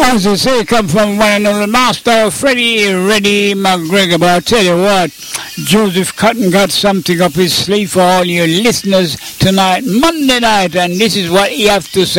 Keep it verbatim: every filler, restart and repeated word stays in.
As I say, come from one and only master, Freddie Reddy McGregor. But I'll tell you what, Joseph Cotton got something up his sleeve for all your listeners tonight, Monday night, and this is what he have to say.